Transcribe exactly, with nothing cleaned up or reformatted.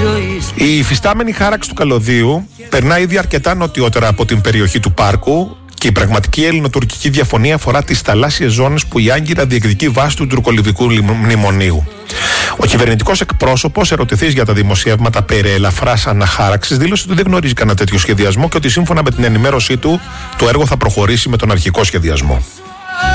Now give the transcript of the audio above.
Η υφιστάμενη χάραξη του καλωδίου περνά ήδη αρκετά νοτιότερα από την περιοχή του πάρκου και η πραγματική ελληνοτουρκική διαφωνία αφορά τις θαλάσσιες ζώνες που η Άγκυρα διεκδικεί βάσει του τουρκολιβικού μνημονίου. Ο κυβερνητικός εκπρόσωπος, ερωτηθής για τα δημοσιεύματα περί ελαφράς αναχάραξης, δήλωσε ότι δεν γνωρίζει κανένα τέτοιο σχεδιασμό και ότι σύμφωνα με την ενημέρωσή του το έργο θα προχωρήσει με τον αρχικό σχεδιασμό.